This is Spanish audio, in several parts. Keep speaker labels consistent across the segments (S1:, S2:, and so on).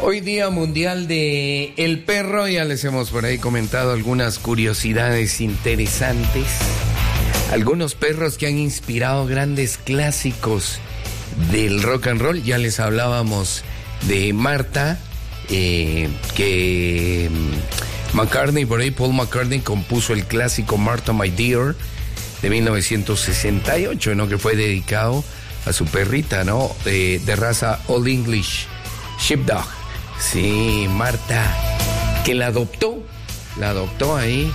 S1: Hoy Día Mundial de el Perro, ya les hemos por ahí comentado algunas curiosidades interesantes. Algunos perros que han inspirado grandes clásicos del rock and roll. Ya les hablábamos de Marta, que McCartney, por ahí Paul McCartney compuso el clásico Martha My Dear de 1968, ¿no? Que fue dedicado a su perrita, ¿no? De raza Old English Sheepdog. Sí, Marta, que la adoptó ahí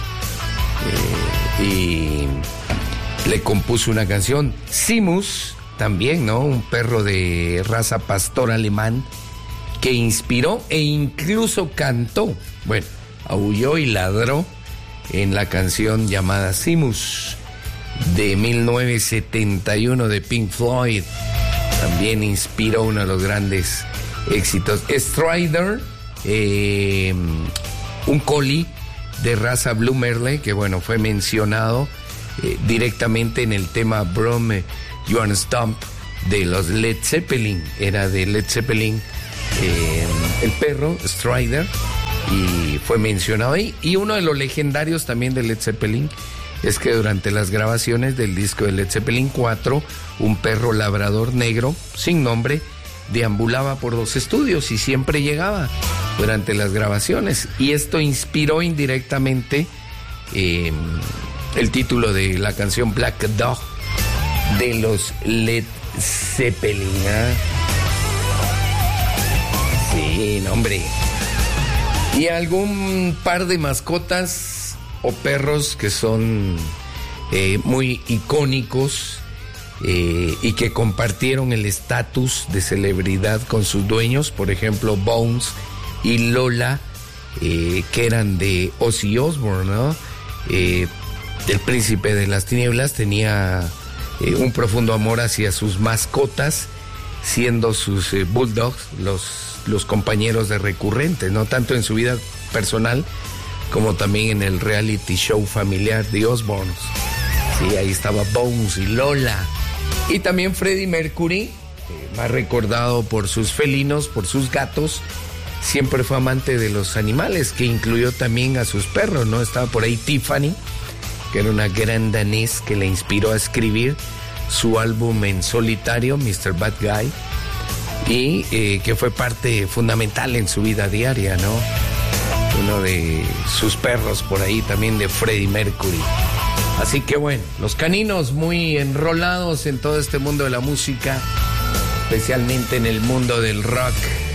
S1: y le compuso una canción. Simus, también, ¿no? Un perro de raza pastor alemán que inspiró e incluso cantó, bueno, aulló y ladró en la canción llamada Simus de 1971 de Pink Floyd. También inspiró uno de los grandes éxitos. Strider, un collie de raza Blue Merle, que bueno, fue mencionado directamente en el tema Brom You Wanna Stomp de los Led Zeppelin. Era de Led Zeppelin el perro Strider, y fue mencionado ahí. Y uno de los legendarios también de Led Zeppelin es que durante las grabaciones del disco de Led Zeppelin 4, un perro labrador negro sin nombre deambulaba por los estudios y siempre llegaba durante las grabaciones, y esto inspiró indirectamente el título de la canción Black Dog de los Led Zeppelin, ¿eh? Sí, no, hombre. Y algún par de mascotas o perros que son muy icónicos y que compartieron el estatus de celebridad con sus dueños, por ejemplo Bones y Lola, que eran de Ozzy Osbourne, ¿no? El príncipe de las tinieblas tenía un profundo amor hacia sus mascotas, siendo sus bulldogs los compañeros de recurrentes, ¿no? Tanto en su vida personal como también en el reality show familiar de Osbourne. Sí, ahí estaba Bones y Lola. Y también Freddie Mercury, más recordado por sus felinos, por sus gatos, siempre fue amante de los animales, que incluyó también a sus perros, ¿no? Estaba por ahí Tiffany, que era una gran danés que le inspiró a escribir su álbum en solitario, Mr. Bad Guy, y que fue parte fundamental en su vida diaria, ¿no? Uno de sus perros por ahí también de Freddie Mercury. Así que bueno, los caninos muy enrolados en todo este mundo de la música, especialmente en el mundo del rock.